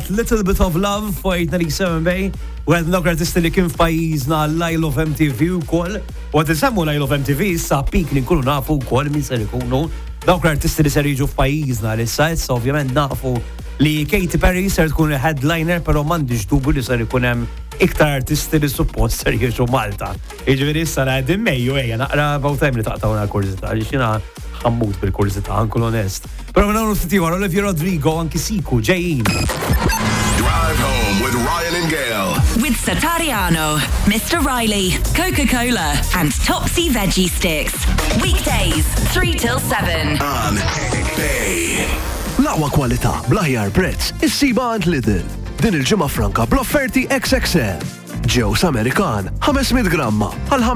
kienet Little Bit of Love for 897 Bay, u għed nok artisti li kien f'pajjiżna Lyle of MTV u koll, u għed nsemmu Lyle of MTV issa pik li nkunu nafu u koll min ser ikunu, dawk artisti li ser jiġu f'pajjiżna li issa ovvjament nafu li Katy Perry ser tkun headliner, pero m'għandix dubju li ser ikun hemm iktar artisti li suppost ser jiġu Malta. Jiġifieri issa ngħid Mejju naqra about time li taqtawna l-kurzità li xina ħammut bil-kurzità nkun onest. Però minn hawn ftit ieħor Olivia Rodrigo anki Siku ġejjin. Drive home with Ryan and Gail. With Satariano, Mr. Riley, Coca-Cola, and Topsy Veggie Sticks. Weekdays, 3 till 7. On Bay. L-aqwa kwalità bl-aħjar prezz issiba għand Lidl. Din il-ġimgħa franka bl-offerti XXL. Ġews Amerikan 500 gramma għal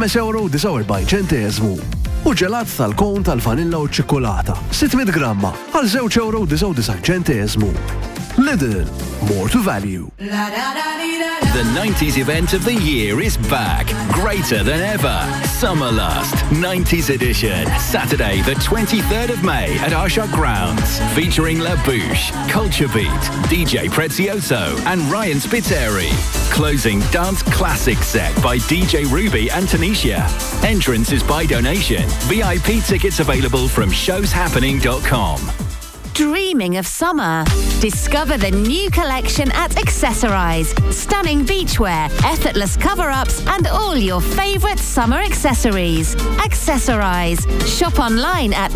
€5.49. U ġelat tal-kon tal-vanilla u ċikkolata 600 gramma għal €2.99. Lidl, more to value. The 90s event of the year is back, greater than ever. Summerlust 90s edition, Saturday the 23rd of May at Arsha Grounds, featuring La Bouche, Culture Beat, DJ Prezioso and Ryan Spiteri. Closing dance classic set by DJ Ruby and Tanisha. Entrance is by donation. VIP tickets available from showshappening.com. Dreaming of summer? Discover the new collection at Accessorize. Stunning beachwear, effortless cover-ups, and all your favorite summer accessories. Accessorize. Shop online at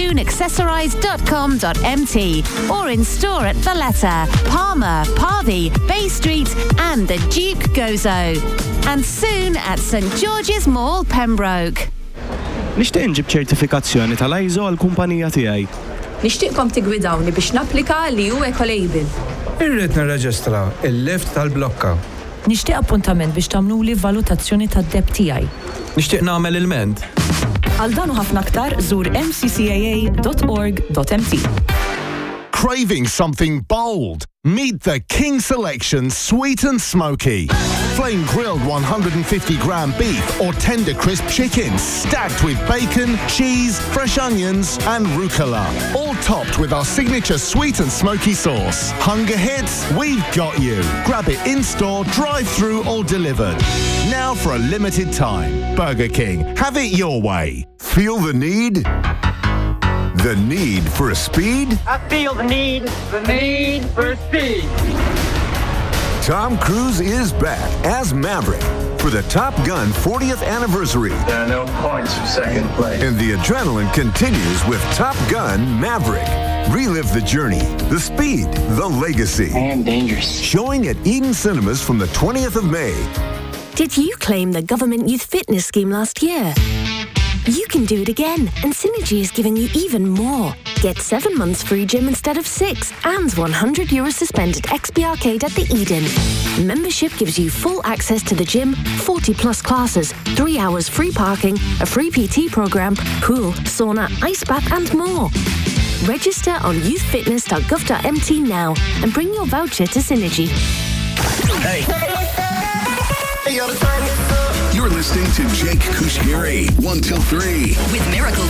monsoon-accessorize.com.mt or in store at Valletta, Palmer, Parvey, Bay Street, and the Duke Gozo. And soon at St George's Mall, Pembroke. Nixtieq inġib ċertifikazzjoni tal-ISO għall-kumpanija tiegħi. Nixtieqkom tigwidawni biex napplika li hu Ecolabel. Irrid nirreġistra il-lift tal-blokka. Nixtieq appuntament biex tagħmluli valutazzjoni tad-deb tiegħi. Nixtieq nagħmel il-ment. Għal dan u ħafna aktar żur mccaa.org.mt. Craving something bold? Meet the King Selection Sweet and Smoky. Flame grilled 150-gram beef or tender crisp chicken stacked with bacon, cheese, fresh onions and rucola. All topped with our signature sweet and smoky sauce. Hunger hits? We've got you. Grab it in-store, drive-through or delivered. Now for a limited time. Burger King. Have it your way. Feel the need? The need for speed? I feel the need for speed. Tom Cruise is back as Maverick for the Top Gun 40th anniversary. There are no points for second place. And the adrenaline continues with Top Gun Maverick. Relive the journey, the speed, the legacy. And dangerous. Showing at Eden Cinemas from the 20th of May. Did you claim the government youth fitness scheme last year? You can do it again, and Synergy is giving you even more. Get 7 months free gym instead of 6, and €100 suspended XP Arcade at the Eden. Membership gives you full access to the gym, 40+ classes, 3 hours free parking, a free PT program, pool, sauna, ice bath, and more. Register on youthfitness.gov.mt now and bring your voucher to Synergy. Hey. You're listening to Jake Kushgiri, 1 till 3. With Miracle